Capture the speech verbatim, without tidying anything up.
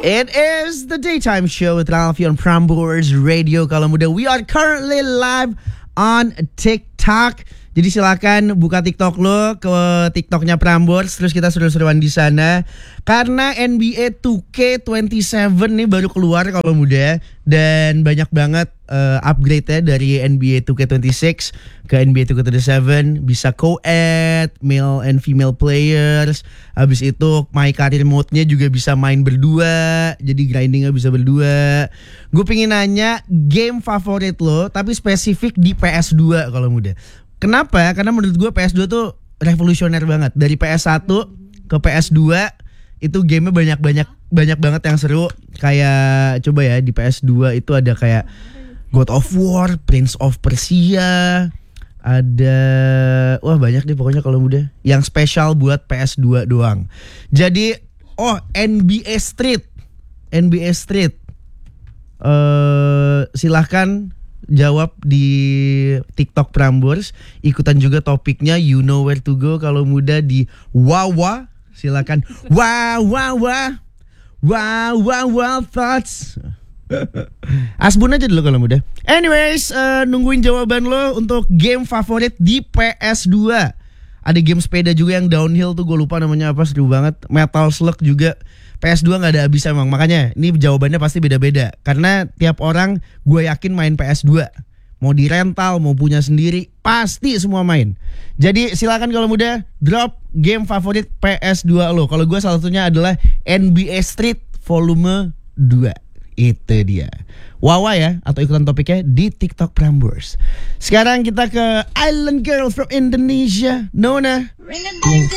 It is the daytime show with Ralphie on Prambors Radio Kalau Muda. We are currently live on TikTok. Jadi silakan buka TikTok lo, ke TikToknya Prambors, terus kita seru-seruan di sana. Karena N B A two K twenty-seven nih baru keluar Kalau Muda, dan banyak banget uh, upgrade ya dari N B A two K twenty-six ke N B A two K twenty-seven. Bisa co-ed, male and female players. Habis itu My Career Mode-nya juga bisa main berdua, jadi grindingnya bisa berdua. Gue pengen nanya game favorit lo, tapi spesifik di P S two Kalau Muda. Kenapa? Karena menurut gue P S two tuh revolusioner banget. Dari P S one ke P S two itu gamenya banyak-banyak banyak banget yang seru. Kayak coba ya, di P S two itu ada kayak God of War, Prince of Persia, ada wah banyak deh pokoknya Kalau Muda yang spesial buat P S two doang. Jadi oh N B A Street, N B A Street, uh, silahkan jawab di TikTok Prambors. Ikutan juga topiknya You Know Where To Go Kalau Muda di Wawa. Silakan Wawa Wawa Wawa Wawa Thoughts. Asbun aja dulu Kalau Muda. Anyways, uh, nungguin jawaban lo untuk game favorit di P S two. Ada game sepeda juga yang downhill tuh, gue lupa namanya apa, seru banget. Metal Slug juga. P S two gak ada habisnya emang. Makanya ini jawabannya pasti beda-beda. Karena tiap orang gue yakin main P S two. Mau di rental, mau punya sendiri, pasti semua main. Jadi silakan Kalau Muda drop game favorit P S two lo. Kalau gue salah satunya adalah N B A Street Volume two. Itu dia. Wawa ya, atau ikutan topiknya di TikTok Prambors. Sekarang kita ke Island Girl from Indonesia, Nona.